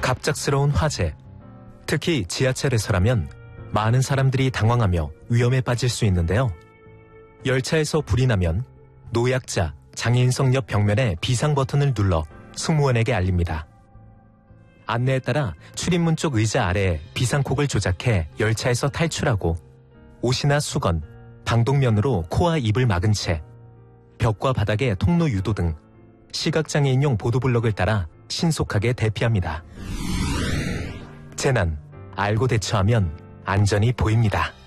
갑작스러운 화재. 특히 지하철에서라면 많은 사람들이 당황하며 위험에 빠질 수 있는데요. 열차에서 불이 나면 노약자, 장애인석 옆 벽면에 비상 버튼을 눌러 승무원에게 알립니다. 안내에 따라 출입문 쪽 의자 아래에 비상콕을 조작해 열차에서 탈출하고 옷이나 수건, 방독면으로 코와 입을 막은 채 벽과 바닥에 통로 유도 등 시각장애인용 보도블럭을 따라 신속하게 대피합니다. 재난, 알고 대처하면 안전이 보입니다.